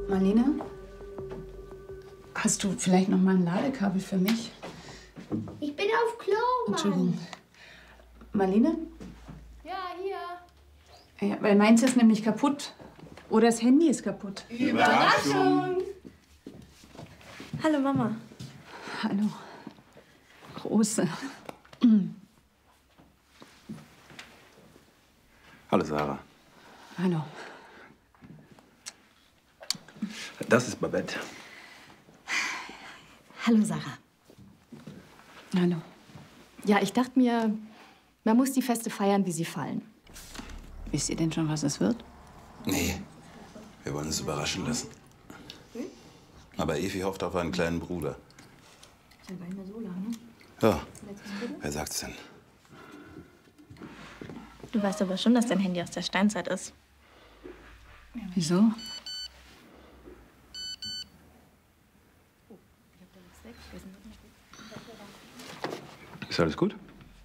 Marlene? Hast du vielleicht noch mal ein Ladekabel für mich? Ich bin auf Klo, Mann. Entschuldigung. Marlene? Ja, hier. Ja, weil meins ist nämlich kaputt. Oder das Handy ist kaputt. Überraschung! Hallo, Mama. Hallo. Große. Hallo, Sarah. Hallo. Das ist Babette. Hallo, Sarah. Hallo. Ja, ich dachte mir, man muss die Feste feiern, wie sie fallen. Wisst ihr denn schon, was es wird? Nee, wir wollen uns überraschen lassen. Aber Evi hofft auf einen kleinen Bruder. Ist ja gar nicht mehr so lange. Ja, wer sagt's denn? Du weißt aber schon, dass dein Handy aus der Steinzeit ist. Wieso? Ist alles gut?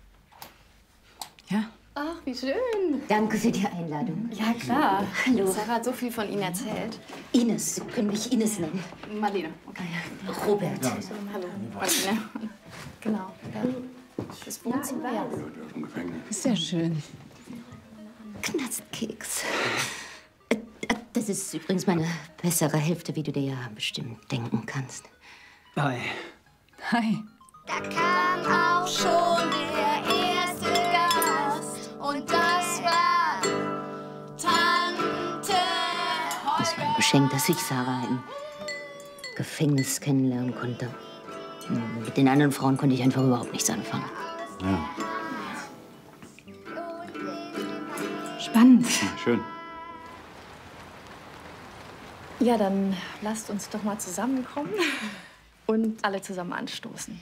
Ja. Ach, wie schön. Danke für die Einladung. Ja, klar. Hallo. Sarah hat so viel von Ihnen erzählt. Ines, Sie können mich Ines nennen. Marlene. Okay. Robert. Hallo. Marlene. Genau. Das Wohnzimmer, ja. Ist ja schön. Knastkeks. Das ist übrigens meine bessere Hälfte, wie du dir ja bestimmt denken kannst. Hi. Hi. Da kam auch schon der erste Gast und das war Tante Es war ein Geschenk, dass ich Sarah im Gefängnis kennenlernen konnte. Mit den anderen Frauen konnte ich einfach überhaupt nichts anfangen. Ja, Spannend. schön. Ja, dann lasst uns doch mal zusammenkommen und alle zusammen anstoßen.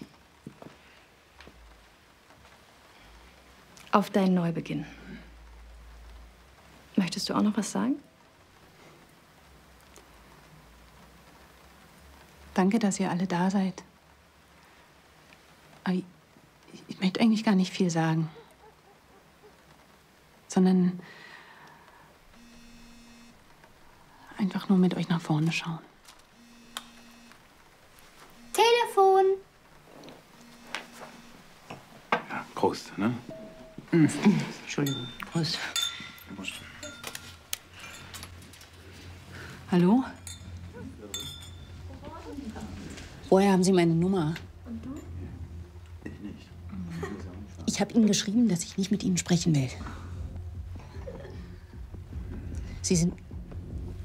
Auf deinen Neubeginn. Möchtest du auch noch was sagen? Danke, dass ihr alle da seid. Aber ich möchte eigentlich gar nicht viel sagen. Sondern einfach nur mit euch nach vorne schauen. Telefon! Ja, Prost, ne? Entschuldigung. Prost. Hallo? Woher haben Sie meine Nummer? Ich habe Ihnen geschrieben, dass ich nicht mit Ihnen sprechen will. Sie sind